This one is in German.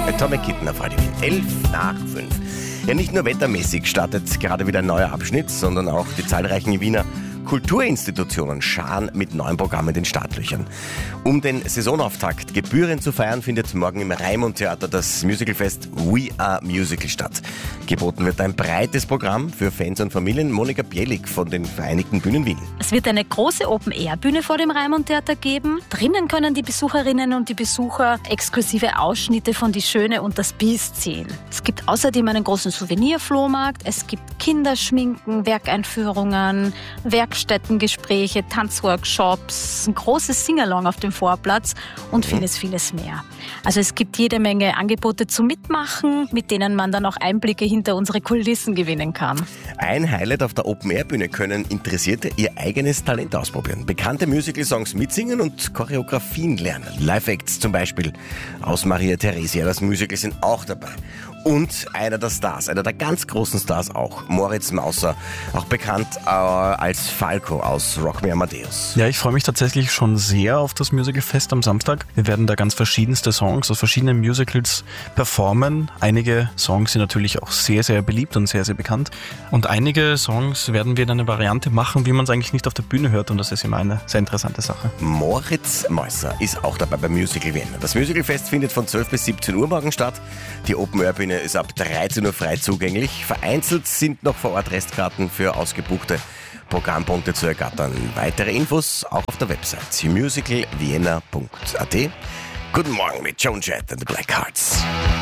Atomic Kitten auf Radio Wien. 11 nach 5. Ja, nicht nur wettermäßig startet gerade wieder ein neuer Abschnitt, sondern auch die zahlreichen Wiener Kulturinstitutionen scharen mit neuen Programmen in den Startlöchern. Um den Saisonauftakt gebührend zu feiern, findet morgen im Raimund-Theater das Musicalfest We Are Musical statt. Geboten wird ein breites Programm für Fans und Familien. Monika Bielik von den Vereinigten Bühnen Wien. Es wird eine große Open-Air-Bühne vor dem Raimund-Theater geben. Drinnen können die Besucherinnen und die Besucher exklusive Ausschnitte von Die Schöne und das Biest sehen. Es gibt außerdem einen großen Souvenirflohmarkt. Es gibt Kinderschminken, Werkeinführungen, Werkstättengespräche, Tanzworkshops, ein großes Singalong auf dem Vorplatz und vieles, vieles mehr. Also es gibt jede Menge Angebote zum Mitmachen, mit denen man dann auch Einblicke hinter unsere Kulissen gewinnen kann. Ein Highlight auf der Open-Air-Bühne können Interessierte ihr eigenes Talent ausprobieren. Bekannte Musical-Songs mitsingen und Choreografien lernen. Live-Acts zum Beispiel aus Maria Theresia, das Musical, sind auch dabei. Und einer der Stars, einer der ganz großen Stars auch, Moritz Mauser, auch bekannt als Falco aus Rock Me Amadeus. Ja, ich freue mich tatsächlich schon sehr auf das Musicalfest am Samstag. Wir werden da ganz verschiedenste Songs aus verschiedenen Musicals performen. Einige Songs sind natürlich auch sehr, sehr beliebt und sehr, sehr bekannt. Und einige Songs werden wir in einer Variante machen, wie man es eigentlich nicht auf der Bühne hört. Und das ist immer eine sehr interessante Sache. Moritz Mauser ist auch dabei beim Musical Vienna. Das Musicalfest findet von 12 bis 17 Uhr morgen statt. Die Open-Air-Bühne ist ab 13 Uhr frei zugänglich. Vereinzelt sind noch vor Ort Restkarten für ausgebuchte Programmpunkte zu ergattern. Weitere Infos auch auf der Website musicalvienna.at. Guten Morgen mit Joan Jett and the Black Hearts.